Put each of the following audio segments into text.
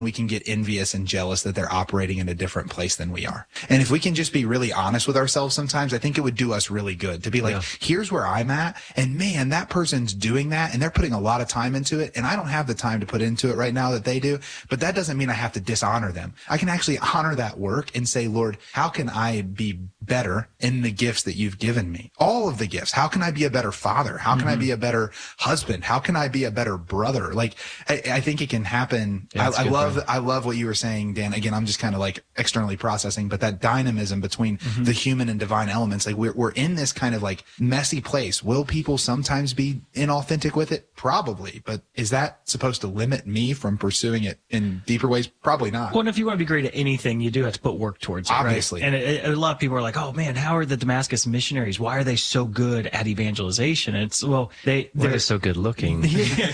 we can get envious and jealous that they're operating in a different place than we are. And if we can just be really honest with ourselves sometimes, I think it would do us really good to be like, here's where I'm at. And man, that person's doing that and they're putting a lot of time into it. And I don't have the time to put into it right now that they do. But that doesn't mean I have to dishonor them. I can actually honor that work and say, Lord, how can I be better in the gifts that you've given me? All of the gifts. How can I be a better father? How can I be a better husband? How can I be a better brother? Like, I think it can happen. Yeah, I love what you were saying, Dan. Again, I'm just kind of like externally processing, but that dynamism between the human and divine elements, like we're in this kind of like messy place. Will people sometimes be inauthentic with it? Probably. But is that supposed to limit me from pursuing it in deeper ways? Probably not. Well, and if you want to be great at anything, you do have to put work towards it. Obviously. Right? And a lot of people are like, oh man, how are the Damascus missionaries? Why are they so good at evangelization? And it's, well, they're so good looking.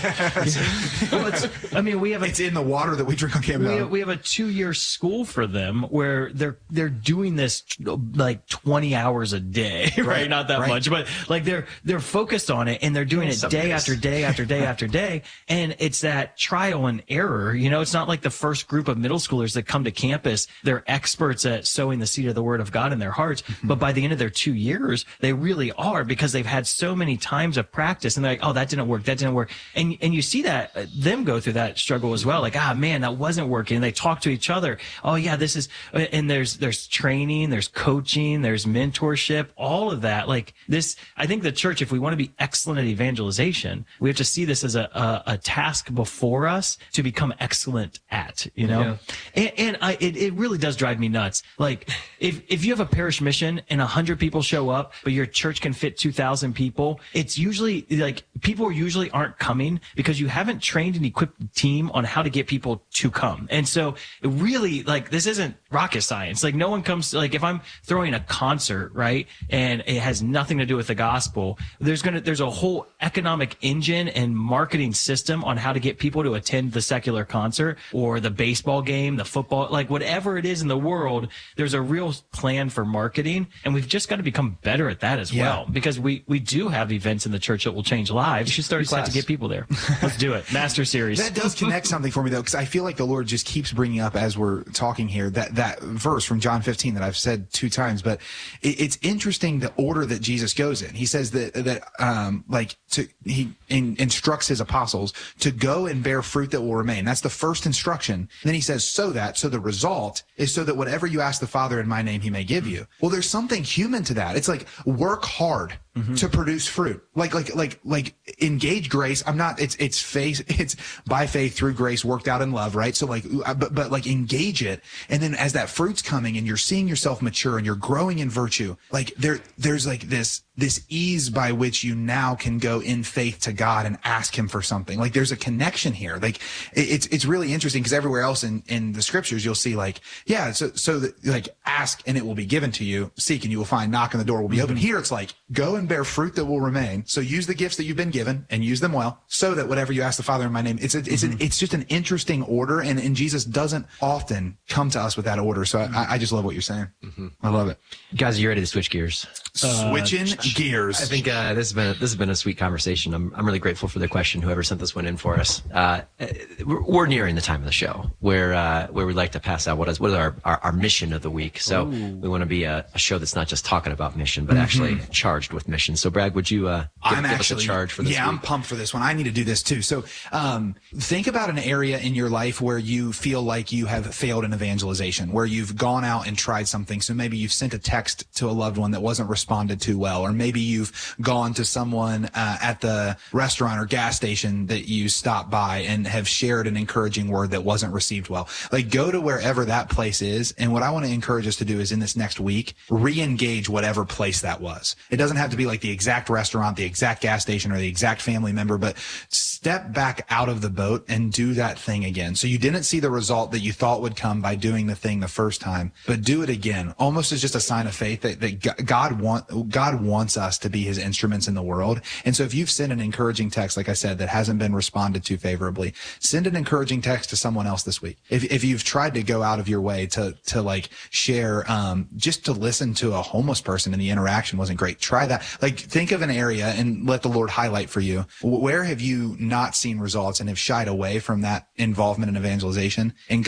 Well, it's in the water that we drink on Camp Mountain. We have a 2-year school for them where they're doing this like 20 hours a day, right? Not that much, but like they're focused on it and they're doing it day after day after day after day. And it's that trial and error. You know, it's not like the first group of middle schoolers that come to campus. They're experts at sowing the seed of the word of God in their hearts. But by the end of their 2 years, they really are, because they've had so many times of practice and they're like, oh, that didn't work. And you see that them go through that struggle as well. Like, man, that wasn't working. And they talk to each other. Oh yeah, this is, and there's training, there's coaching, there's mentorship, all of that. Like this, I think the church, if we want to be excellent at evangelization, we have to see this as a task before us to become excellent at, you know? Yeah. And it really does drive me nuts. Like if you have a parish mission and 100 people show up, but your church can fit 2,000 people, it's usually like people usually aren't coming because you haven't trained and equipped the team on how to get people to come. And so it really, like, this isn't rocket science. Like no one comes to, like, if I'm throwing a concert, right, and it has nothing to do with the gospel, there's a whole economic engine and marketing system on how to get people to attend the secular concert or the baseball game, the football, like whatever it is in the world, there's a real plan for marketing. And we've just got to become better at that as well, because we do have events in the church that will change lives. You should start a class to get people there. Let's do it. Master series. That does connect something for me though, because I feel like the Lord just keeps bringing up as we're talking here that verse from John 15 that I've said 2 times, but it's interesting the order that Jesus goes in. He says he instructs his apostles to go and bear fruit that will remain. That's the first instruction. And then he says, so the result is so that whatever you ask the Father in my name, he may give you. Well, there's something human to that. It's like work hard to produce fruit. Like engage grace. It's faith. It's by faith through grace worked out in love, right? So but like engage it. And then as that fruit's coming and you're seeing yourself mature and you're growing in virtue, like there's like this ease by which you now can go in faith to God and ask him for something. Like there's a connection here. Like it's really interesting because everywhere else in the scriptures, you'll see like, so that, like, ask and it will be given to you, seek and you will find, knock and the door will be open. Here it's like, go and bear fruit that will remain. So use the gifts that you've been given and use them well, so that whatever you ask the Father in my name, it's just an interesting order. And Jesus doesn't often come to us with that order. So I just love what you're saying. I love it. Guys, are you ready to switch gears? Switching gears. I think this has been a sweet conversation. I'm really grateful for the question, whoever sent this one in for us. We're nearing the time of the show where we'd like to pass out what is our mission of the week. So we want to be a show that's not just talking about mission, but actually charged with mission. So Brad, would you give us a charge for this week? I'm pumped for this one. I need to do this too. So think about an area in your life where you feel like you have failed in evangelization, where you've gone out and tried something. So maybe you've sent a text to a loved one that wasn't responded to well, or maybe you've gone to someone at the restaurant or gas station that you stopped by and have shared an encouraging word that wasn't received well. Like, go to wherever that place is. And what I want to encourage us to do is in this next week, re-engage whatever place that was. It doesn't have to be like the exact restaurant, the exact gas station, or the exact family member, but step back out of the boat and do that thing again. So you didn't see the result that you thought would come by doing the thing the first time, but do it again, almost as just a sign of faith that God wants wants us to be his instruments in the world. And so if you've sent an encouraging text, like I said, that hasn't been responded to favorably, send an encouraging text to someone else this week. If you've tried to go out of your way to like share, just to listen to a homeless person and the interaction wasn't great, try that. Like, think of an area and let the Lord highlight for you. Where have you not seen results and have shied away from that involvement in evangelization, and